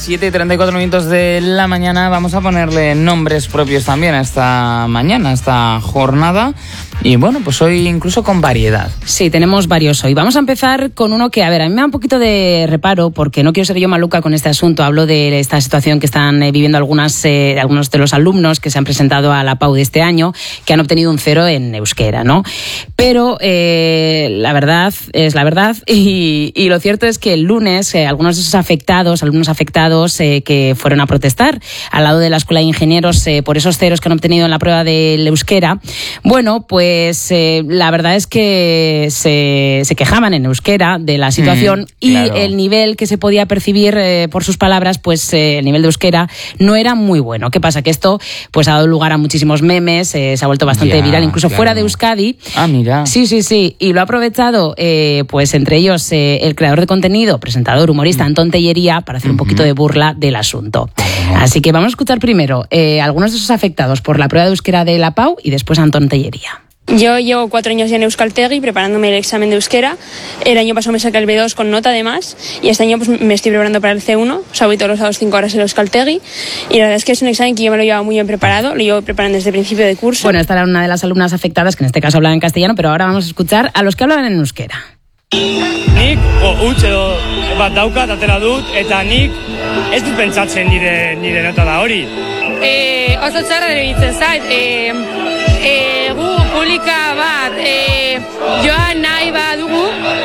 7:34 de la mañana. Vamos a ponerle nombres propios también a esta mañana, a esta jornada. Y bueno, pues hoy incluso con variedad. Sí, tenemos varios hoy. Vamos a empezar con uno que, a ver, a mí me da un poquito de reparo porque no quiero ser yo maluca con este asunto. Hablo de esta situación que están viviendo algunos de los alumnos que se han presentado a la PAU de este año, que han obtenido un 0 en euskera, ¿no? Pero la verdad es la verdad y lo cierto es que el lunes algunos de esos alumnos afectados que fueron a protestar al lado de la Escuela de Ingenieros por esos ceros que han obtenido en la prueba del euskera, bueno, pues la verdad es que se quejaban en euskera de la situación y claro, el nivel que se podía percibir por sus palabras, pues el nivel de euskera no era muy bueno. ¿Qué pasa? Que esto pues ha dado lugar a muchísimos memes, se ha vuelto bastante viral, incluso fuera de Euskadi. Ah, mira. Sí, y lo ha aprovechado pues entre ellos el creador de contenido, presentador, humorista Antón Tellería, para hacer un poquito de burla del asunto. Así que vamos a escuchar primero algunos de esos afectados por la prueba de euskera de la PAU y después Antón Tellería. Yo llevo 4 años ya en Euskaltegi preparándome el examen de euskera. El año pasado me saqué el B2 con nota además y este año pues me estoy preparando para el C1. O sea, voy todos los sábados 5 horas en Euskaltegi y la verdad es que es un examen que yo me lo llevaba muy bien preparado, lo llevo preparando desde el principio de curso. Bueno, esta era una de las alumnas afectadas que en este caso hablaba en castellano, pero ahora vamos a escuchar a los que hablaban en euskera. Nik huts edo bat daukat atera dut eta nik ez dut pentsatzen nire nota da hori. Oso txarra debitzen zait, gu publika bat joan nahi badugu,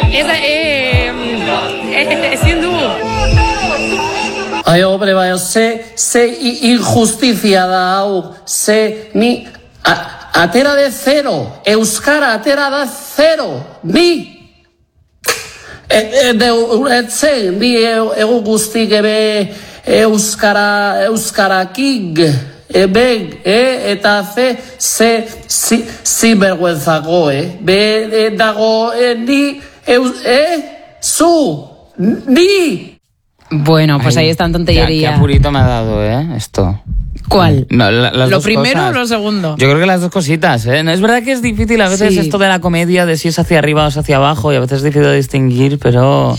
ezin dugu. Ai, hombre, bai, ze injusticia da hau, ni atera de 0, euskara atera da 0, ni ni egu guztik ebe euskarakik eta sinvergüenzago, dago ni. Bueno, pues ahí está Antón Tellería. Qué apurito me ha dado, esto. ¿Cuál? No, las ¿Lo dos primero cosas. o lo segundo? Yo creo que las dos cositas, ¿eh? Es verdad que es difícil a veces esto de la comedia, de si es hacia arriba o es hacia abajo, y a veces es difícil de distinguir, pero...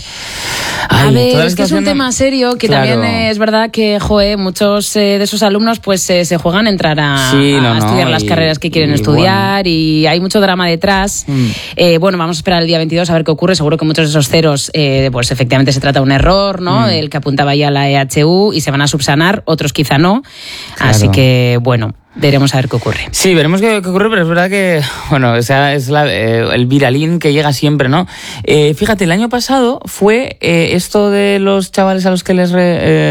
A ver, es que es un tema serio que también es verdad que, muchos de esos alumnos pues se juegan a entrar a estudiar las carreras que quieren estudiar, bueno, y hay mucho drama detrás. Bueno, vamos a esperar el día 22 a ver qué ocurre. Seguro que muchos de esos ceros pues efectivamente se trata de un error, ¿no? El que apuntaba ya la EHU y se van a subsanar, otros quizá no. Claro. Así que, bueno, veremos a ver qué ocurre. Sí, veremos qué ocurre, pero es verdad que, bueno, o sea, es el viralín que llega siempre, ¿no? Fíjate, el año pasado fue esto de los chavales a los que les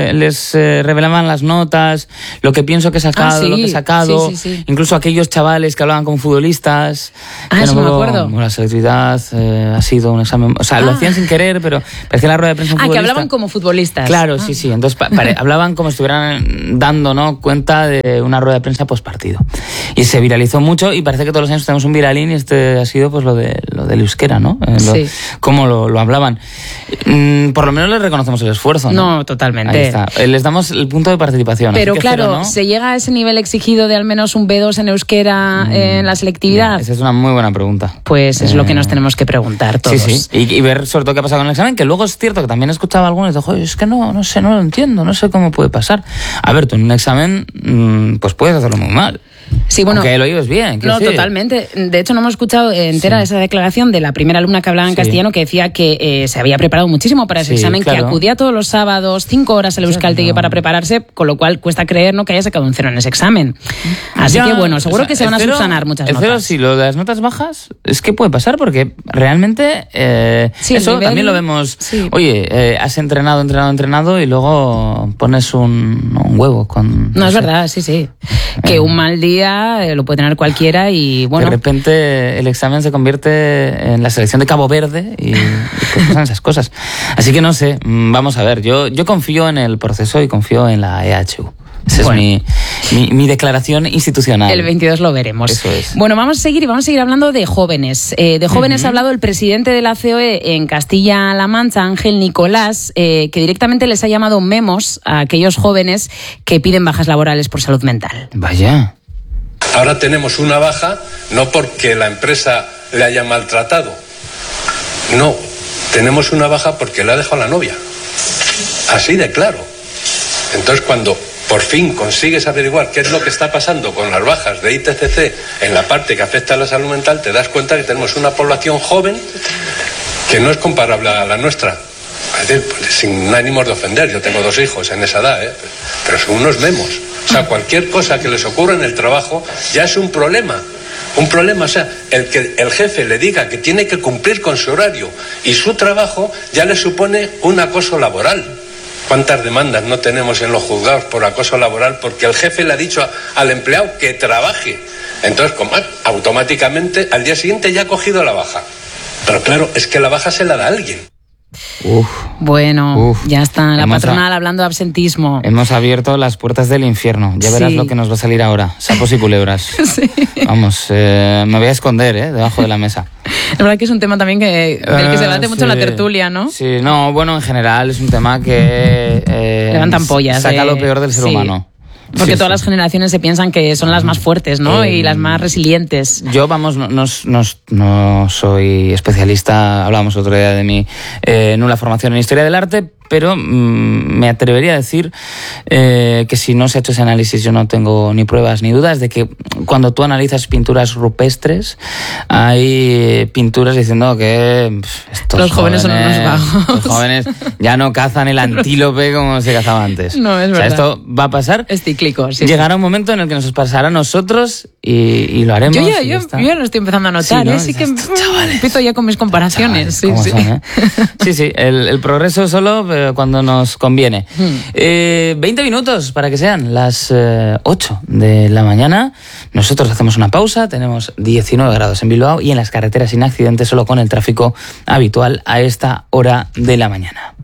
revelaban las notas, lo que pienso que he sacado, lo que he sacado, incluso aquellos chavales que hablaban como futbolistas. Eso no me acuerdo. La selectividad ha sido un examen, o sea, lo hacían sin querer, pero parecía la rueda de prensa un futbolista. Que hablaban como futbolistas. Claro, sí, entonces hablaban como si estuvieran dando, ¿no?, cuenta de una rueda de prensa partido. Y se viralizó mucho y parece que todos los años tenemos un viralín y este ha sido pues lo del euskera, ¿no? Cómo lo hablaban. Por lo menos les reconocemos el esfuerzo, ¿no? No, totalmente. Ahí está. Les damos el punto de participación. Pero claro, 0, ¿no? ¿Se llega a ese nivel exigido de al menos un B2 en euskera en la selectividad? Esa es una muy buena pregunta. Pues es lo que nos tenemos que preguntar todos. Sí. Y ver sobre todo qué ha pasado con el examen, que luego es cierto que también escuchaba a algunos y digo, es que no sé, no lo entiendo, no sé cómo puede pasar. A ver, tú en un examen pues puedes hacerlo muy mal. Sí, bueno, aunque lo lleves bien. No, totalmente. De hecho, no hemos escuchado entera esa declaración de la primera alumna que hablaba en castellano, que decía que se había preparado muchísimo para ese examen, claro, que acudía todos los sábados 5 horas al Euskaltegi para prepararse, con lo cual cuesta creer, ¿no?, que haya sacado un 0 en ese examen. Así que bueno, seguro que se van a subsanar muchas notas. El 0 sí, lo de las notas bajas es que puede pasar porque realmente eso nivel, también lo vemos. Sí. Oye, has entrenado y luego pones un huevo con... No, es verdad, sí. Que un mal día lo puede tener cualquiera y bueno... De repente el examen se convierte en la selección de Cabo Verde y pues pasan esas cosas. Así que no sé, vamos a ver, yo confío en el proceso y confío en la EHU. Esa es mi declaración institucional. El 22 lo veremos. Eso es. Bueno, vamos a seguir hablando de jóvenes. De jóvenes ha hablado el presidente de la COE en Castilla-La Mancha, Ángel Nicolás, que directamente les ha llamado memos a aquellos jóvenes que piden bajas laborales por salud mental. Vaya. Ahora tenemos una baja no porque la empresa le haya maltratado. No, tenemos una baja porque le ha dejado la novia. Así de claro. Entonces, cuando por fin consigues averiguar qué es lo que está pasando con las bajas de ITCC en la parte que afecta a la salud mental, te das cuenta que tenemos una población joven que no es comparable a la nuestra. Es decir, sin ánimos de ofender, yo tengo 2 hijos en esa edad, pero son unos memos. O sea, cualquier cosa que les ocurra en el trabajo ya es un problema. Un problema, o sea, el que el jefe le diga que tiene que cumplir con su horario y su trabajo ya le supone un acoso laboral. ¿Cuántas demandas no tenemos en los juzgados por acoso laboral porque el jefe le ha dicho al empleado que trabaje? Entonces, automáticamente al día siguiente ya ha cogido la baja. Pero claro, es que la baja se la da a alguien. Bueno, ya está la patronal hablando de absentismo. Hemos abierto las puertas del infierno. Ya verás lo que nos va a salir ahora. Sapos y culebras. Sí. Vamos, me voy a esconder debajo de la mesa. La verdad que es un tema también del que se debate mucho en la tertulia, ¿no? Sí, no, bueno, en general es un tema que levantan pollas. Saca lo peor del ser humano. Porque todas las generaciones se piensan que son las más fuertes, ¿no? Y las más resilientes. Yo, vamos, no soy especialista, hablábamos otro día de mi nula formación en Historia del Arte, pero me atrevería a decir que si no se ha hecho ese análisis, yo no tengo ni pruebas ni dudas de que cuando tú analizas pinturas rupestres, hay pinturas diciendo que los jóvenes son unos vagos. Los jóvenes ya no cazan el antílope como se cazaba antes. No, es verdad. O sea, esto va a pasar. Es cíclico, sí. Llegará un momento en el que nos pasará a nosotros y lo haremos. Yo ya lo estoy empezando a notar, sí, ¿no? Sí que empiezo ya con mis comparaciones. Chavales, sí, el progreso solo cuando nos conviene. 20 minutos para que sean las 8 de la mañana. Nosotros hacemos una pausa, tenemos 19 grados en Bilbao y en las carreteras sin accidentes, solo con el tráfico habitual a esta hora de la mañana.